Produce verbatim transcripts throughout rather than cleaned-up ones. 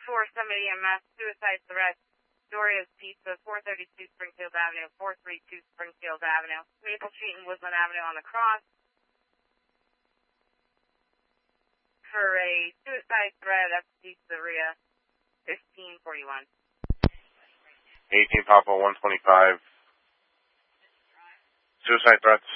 four seventy E M S, suicide threat, Doria's Pizza, four thirty-two Springfield Avenue, four thirty-two Springfield Avenue, Maple Street and Woodland Avenue on the cross. For a suicide threat at Pizzeria, fifteen forty-one. eighteen Papa one twenty-five. Suicide threats.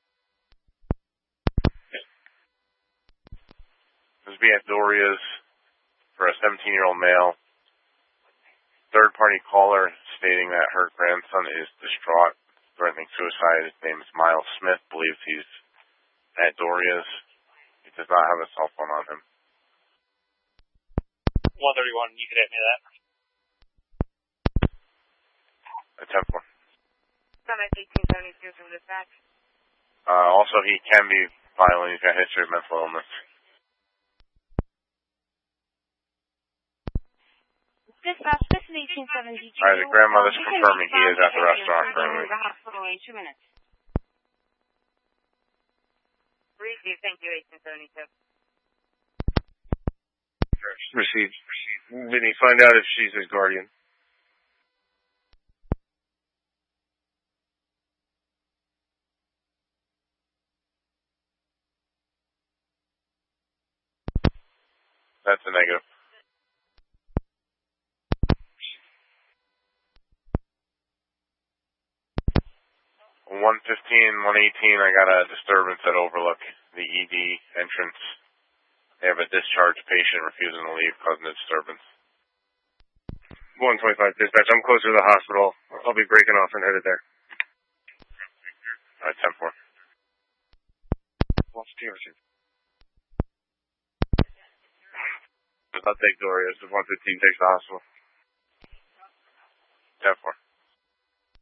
This would be at Doria's for a seventeen-year-old male. Third-party caller stating that her grandson is distraught, threatening suicide. His name is Miles Smith. Believes he's at Doria's. He does not have a cell phone on him. one thirty-one, you can hit me that. ten four. Summit eighteen seventy-two from dispatch. Uh, also, he can be violent. He's got a history of mental illness. Dispatch, this is eighteen seventy-two. Alright, the grandmother's confirming he is at the restaurant currently. The hospital in two minutes. Receive, thank you, eighteen seventy-two. Received. Vinny, find out if she's his guardian. That's a negative. one fifteen, one eighteen, I got a disturbance at Overlook, the E D entrance. They have a discharged patient refusing to leave, causing a disturbance. one twenty-five dispatch, I'm closer to the hospital. I'll be breaking off and headed there. Alright, ten four. What's the receive? I'll take Doria's if one fifteen takes the hospital.